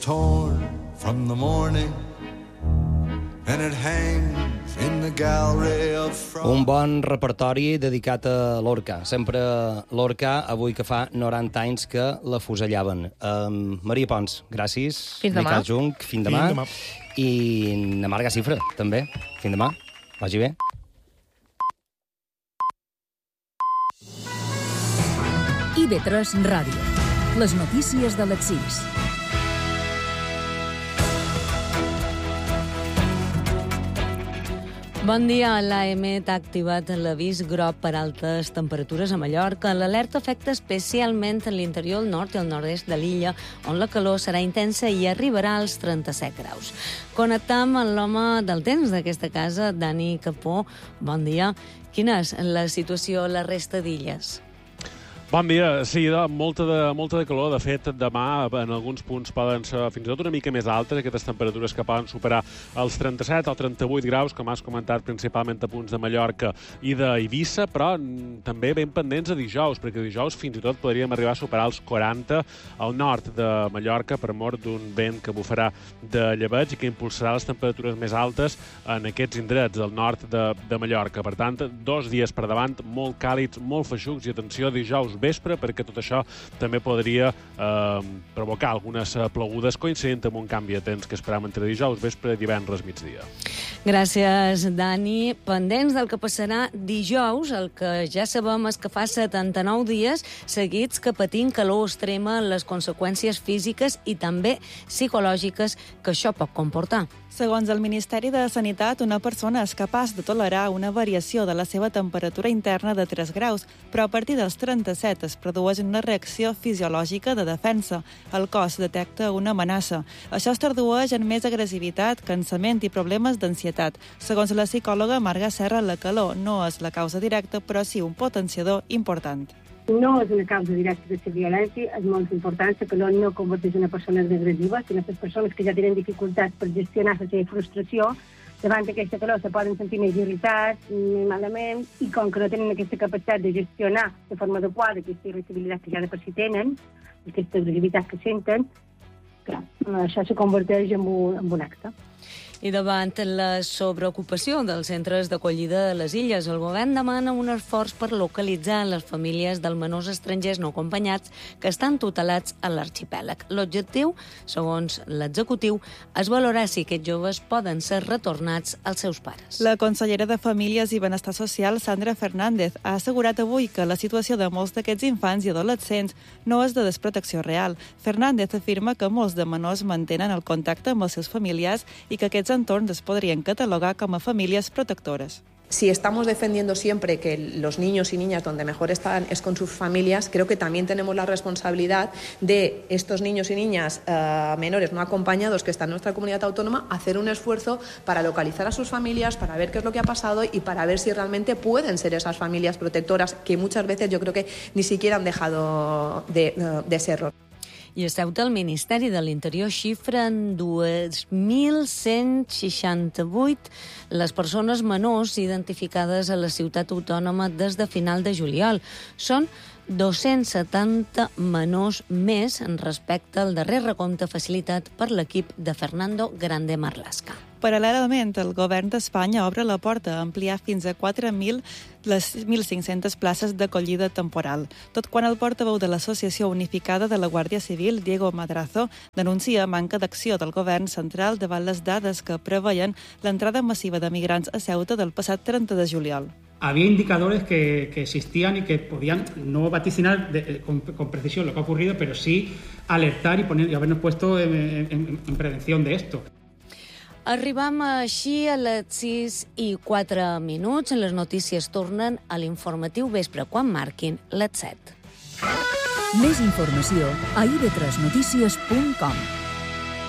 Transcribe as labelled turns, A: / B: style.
A: torn from the morning and it hangs in the gallery of frost.
B: Un bon repertori dedicat a Lorca. Sempre Lorca, avui que fa 90 anys que la fusellaven. Maria Pons, gràcies.
C: Fins demà.
B: Miquel Jung, fins demà. I na Marga Cifra, també. Fins demà. Vagi bé.
D: IB3 Ràdio. Les notícies de les 6.
C: Bon dia. L'AEMET ha activat l'avís groc per altes temperatures a Mallorca. L'alerta afecta especialment l'interior, el nord i el nord-est de l'illa, on la calor serà intensa i arribarà als 37 graus. Connectam amb l'home del temps d'aquesta casa, Dani Capó. Bon dia. Quina és la situació a la resta d'illes?
E: Bon dia. Sí, molta de calor. De fet, demà en alguns punts poden ser fins i tot una mica més altes, aquestes temperatures que poden superar els 37 o 38 graus, com has comentat, principalment a punts de Mallorca i d'Eivissa, però també ben pendents a dijous, perquè dijous fins i tot podríem arribar a superar els 40 al nord de Mallorca per mort d'un vent que bufarà de llebeig i que impulsarà les temperatures més altes en aquests indrets del nord de Mallorca. Per tant, 2 dies per davant, molt càlids, molt feixucs, i atenció, dijous vespre, perquè tot això també podria provocar algunes plogudes coincidint amb un canvi de temps que esperam entre dijous vespre i divendres migdia.
C: Gràcies, Dani. Pendents del que passarà dijous, el que ja sabem és que fa 79 dies seguits que patim calor extrema, les conseqüències físiques i també psicològiques que això pot comportar.
F: Segons el Ministeri de Sanitat, una persona és capaç de tolerar una variació de la seva temperatura interna de 3 graus, però a partir dels 37 es produeix una reacció fisiològica de defensa. El cos detecta una amenaça. Això es tradueix en més agressivitat, cansament i problemes d'ansietat. Segons la psicòloga Marga Serra, la calor no és la causa directa, però sí un potenciador important.
G: No és una causa directa de la violència, és molt important. La calor no converteix una persona en agressiva, sinó les persones que ja tenen dificultats per gestionar la seva frustració, davant d'aquesta calor se poden sentir més irritats, més malament, i com que no tenen aquesta capacitat de gestionar de forma adequada aquesta irritabilitat que ja de per si tenen, aquesta agressivitat que senten, clar, això se converteix en un acte.
C: I davant la sobreocupació dels centres d'acollida de les illes, el govern demana un esforç per localitzar les famílies dels menors estrangers no acompanyats que estan tutelats a l'arxipèlag. L'objectiu, segons l'executiu, és valorar si aquests joves poden ser retornats als seus pares.
F: La consellera de Famílies i Benestar Social, Sandra Fernández, ha assegurat avui que la situació de molts d'aquests infants i adolescents no és de desprotecció real. Fernández afirma que molts de menors mantenen el contacte amb els seus familiars i que aquests entorns es podrien catalogar com a famílies protectores.
H: Si estamos defendiendo siempre que los niños y niñas donde mejor están es con sus familias, creo que también tenemos la responsabilidad de estos niños y niñas menores no acompañados que están en nuestra comunidad autónoma, hacer un esfuerzo para localizar a sus familias, para ver qué es lo que ha pasado y para ver si realmente pueden ser esas familias protectoras que muchas veces yo creo que ni siquiera han dejado de serlo.
C: I a Ceuta, el Ministeri de l'Interior xifra en 2.168 les persones menors identificades a la ciutat autònoma des de final de juliol. Són 270 menors més respecte al darrer recompte facilitat per l'equip de Fernando Grande Marlaska.
F: Paral·lelament, el govern d'Espanya obre la porta a ampliar fins a 4.000 les 1.500 places d'acollida temporal. Tot quan el portaveu de l'Associació Unificada de la Guàrdia Civil, Diego Madrazo, denuncia manca d'acció del govern central davant les dades que preveien l'entrada massiva de migrants a Ceuta del passat 30 de juliol.
I: Había indicadores que existían y que podían no vaticinar con precisión lo que ha ocurrido, pero sí alertar y habernos puesto en prevención de esto.
C: Arribam així a les 6:04. Les notícies tornen a l'informatiu vespre, quan marquin les 7.
D: Més informació a ib3notícies.com.